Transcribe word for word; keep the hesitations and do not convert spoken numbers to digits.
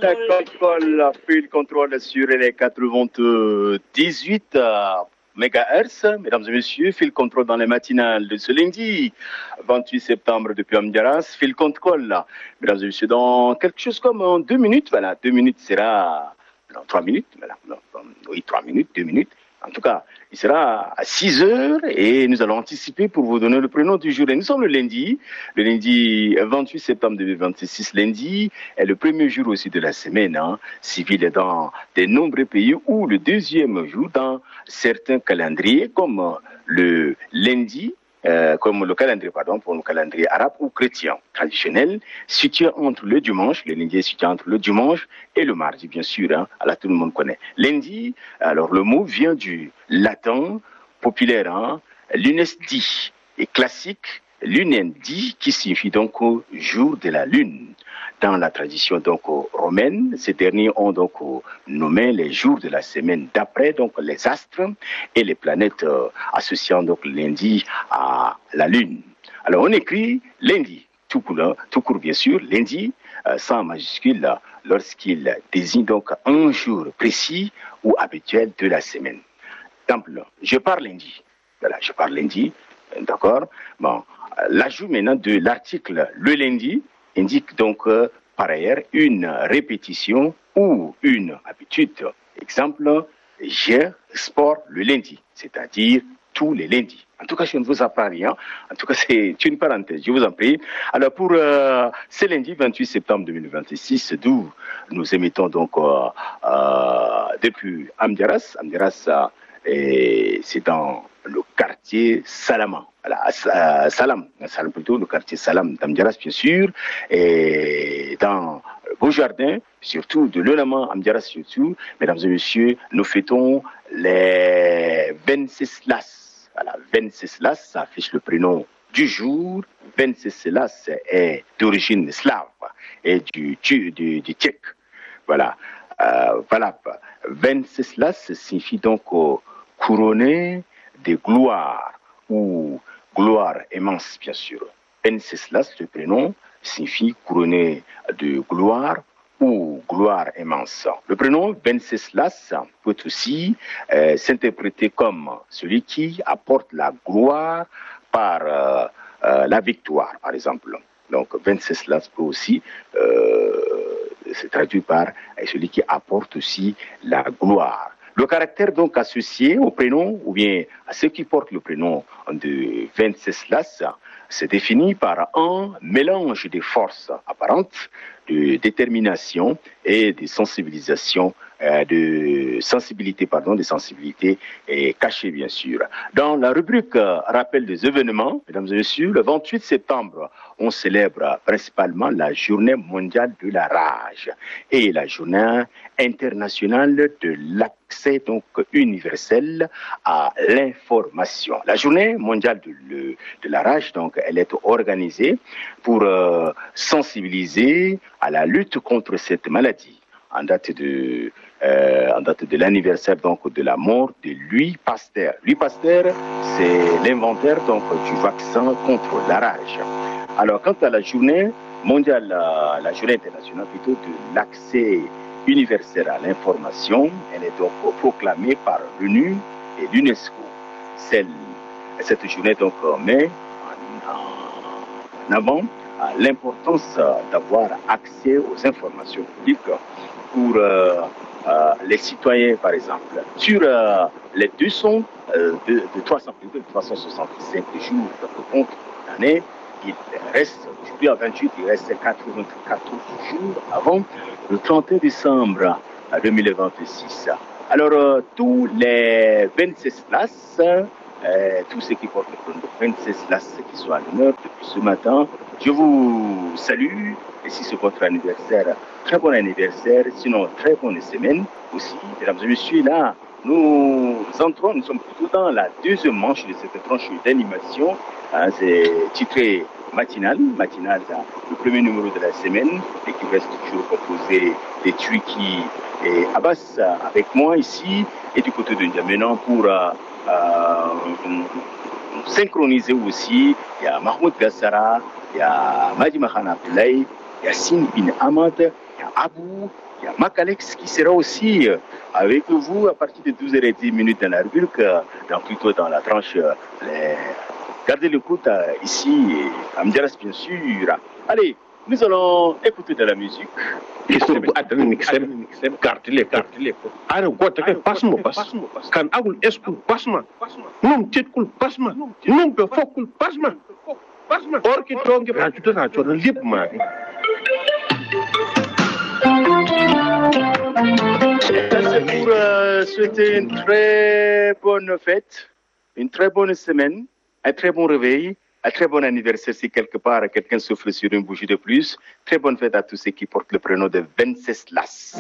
contrôle, fil contrôle sur les quatre-vingt-dix-huit mégahertz. Mesdames et messieurs, fil contrôle dans les matinales de ce lundi vingt-huit septembre depuis Amdiaras. Fil contrôle, mesdames et messieurs, dans quelque chose comme en deux minutes. Voilà, deux minutes sera. Non, trois minutes. Voilà, non, oui, trois minutes, deux minutes. En tout cas, il sera à six heures et nous allons anticiper pour vous donner le prénom du jour. Et nous sommes le lundi, le lundi vingt-huit septembre deux mille vingt-six. Lundi est le premier jour aussi de la semaine hein, civile dans de nombreux pays ou le deuxième jour dans certains calendriers comme le lundi. Euh, comme le calendrier, pardon, pour le calendrier arabe ou chrétien traditionnel, situé entre le dimanche, le lundi est situé entre le dimanche et le mardi, bien sûr, hein, là tout le monde connaît. Lundi, alors le mot vient du latin populaire, hein, lunesdi, et classique, lunendi, qui signifie donc jour de la lune. Dans la tradition donc romaine, ces derniers ont donc nommé les jours de la semaine d'après donc les astres et les planètes euh, associant donc lundi à la lune. Alors on écrit lundi, tout court, tout court bien sûr, lundi euh, sans majuscule lorsqu'il désigne donc un jour précis ou habituel de la semaine. Exemple, je pars lundi. Voilà, je pars lundi, d'accord. Bon, l'ajout maintenant de l'article le lundi indique donc euh, par ailleurs une répétition ou une habitude. Exemple, j'ai sport le lundi, c'est-à-dire tous les lundis. En tout cas, je ne vous apprends rien. En tout cas, c'est une parenthèse, je vous en prie. Alors, pour euh, ce lundi vingt-huit septembre deux mille vingt-six, d'où nous émettons donc euh, euh, depuis Amdiaras. Amdiaras, euh, c'est dans le quartier Salama. Voilà, euh, Salam, Salam plutôt, le quartier Salam d'Amdiaras, bien sûr, et dans Beaujardin, surtout de l'Olama, Amdiaras surtout, mesdames et messieurs, nous fêtons les Venceslas. Voilà, Venceslas, ça affiche le prénom du jour. Venceslas est d'origine slave et du, du, du, du tchèque. Voilà, euh, voilà. Venceslas signifie donc euh, couronné de gloire ou gloire immense, bien sûr. Venceslas, le prénom, signifie couronné de gloire ou gloire immense. Le prénom Venceslas peut aussi euh, s'interpréter comme celui qui apporte la gloire par euh, euh, la victoire, par exemple. Donc Venceslas peut aussi euh, se traduire par celui qui apporte aussi la gloire. Le caractère donc associé au prénom ou bien à ceux qui portent le prénom de Venceslas se définit par un mélange de forces apparentes, de détermination et de sensibilisation, euh, de sensibilité, pardon, de sensibilité et cachée bien sûr. Dans la rubrique euh, rappel des événements, mesdames et messieurs, le vingt-huit septembre, on célèbre principalement la journée mondiale de la rage et la journée internationale de l'accès donc universel à l'information. La journée mondiale de, le, de la rage, donc, elle est organisée pour euh, sensibiliser à la lutte contre cette maladie. En date de, euh, en date de l'anniversaire donc de la mort de Louis Pasteur. Louis Pasteur, c'est l'inventeur donc du vaccin contre la rage. Alors, quant à la journée mondiale, la, la journée internationale plutôt de l'accès universel à l'information, elle est donc proclamée par l'ONU et l'UNESCO. Cette journée donc met en, en avant l'importance d'avoir accès aux informations publiques pour euh, euh, les citoyens, par exemple. Sur euh, les deux cents, euh, de, de trois cents, de trois cent soixante-cinq jours de compte d'année, il reste, aujourd'hui à vingt-huit, il reste quatre-vingt-quatorze jours avant le trente et un décembre deux mille vingt-six. Alors, euh, tous les Venceslas, euh, tous ceux qui portent le prénom de Venceslas qui sont à l'honneur depuis ce matin, je vous salue. Et si c'est votre anniversaire, très bon anniversaire, sinon très bonne semaine aussi. Mesdames et messieurs, là, nous entrons, nous sommes plutôt dans la deuxième manche de cette tranche d'animation. Hein, c'est titré matinal, matinal, le premier numéro de la semaine, et qui reste toujours composé des Twiki et Abbas avec moi ici, et du côté de N'Djamena pour euh, euh, synchroniser aussi. Il y a Mahmoud Gassara, il y a Madi Mahana Abdoulaye, il y a Sine Bin Ahmad, il y a Abou, Il y a Mac Alex qui sera aussi avec vous à partir de douze heures dix dans la rubrique, donc plutôt dans la tranche. Les... Gardez l'écoute ici, à Mdiaras bien sûr. Allez, nous allons écouter de la musique. Kisur bu adana mixem kartile kartile ara gota ke pasmo pas kan agul eskul pasma num titkul pasma num be fokul pasma pasma orki tonge ha tuta na chona lip ma C'est pour euh, souhaiter une très bonne fête, une très bonne semaine, un très bon réveil, un très bon anniversaire si quelque part quelqu'un souffle sur une bougie de plus. Très bonne fête à tous ceux qui portent le prénom de Venceslas.